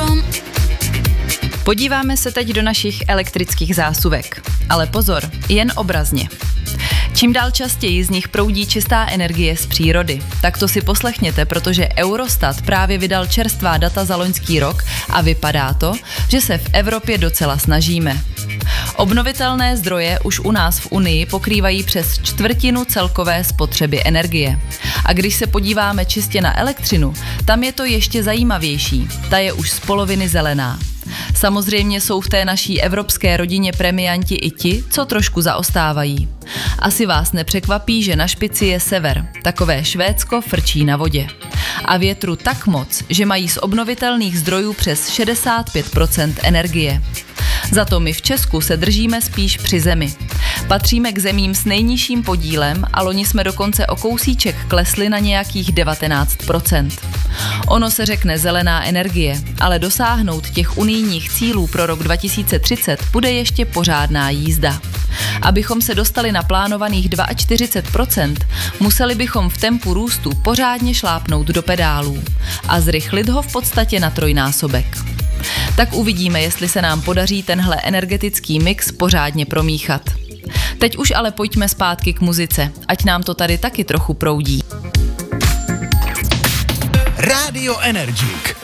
Podíváme se teď do našich elektrických zásuvek. Ale pozor, jen obrazně. Čím dál častěji z nich proudí čistá energie z přírody. Tak to si poslechněte, protože Eurostat právě vydal čerstvá data za loňský rok a vypadá to, že se v Evropě docela snažíme. Obnovitelné zdroje už u nás v Unii pokrývají přes čtvrtinu celkové spotřeby energie. A když se podíváme čistě na elektřinu, tam je to ještě zajímavější. Ta je už z poloviny zelená. Samozřejmě jsou v té naší evropské rodině premianti i ti, co trošku zaostávají. Asi vás nepřekvapí, že na špici je sever. Takové Švédsko frčí na vodě. A větru tak moc, že mají z obnovitelných zdrojů přes 65% energie. Za to my v Česku se držíme spíš při zemi. Patříme k zemím s nejnižším podílem a loni jsme dokonce o kousíček klesli na nějakých 19%. Ono se řekne zelená energie, ale dosáhnout těch unijních cílů pro rok 2030 bude ještě pořádná jízda. Abychom se dostali na plánovaných 42%, museli bychom v tempu růstu pořádně šlápnout do pedálů a zrychlit ho v podstatě na trojnásobek. Tak uvidíme, jestli se nám podaří tenhle energetický mix pořádně promíchat. Teď už ale pojďme zpátky k muzice, ať nám to tady taky trochu proudí. Radio Energik.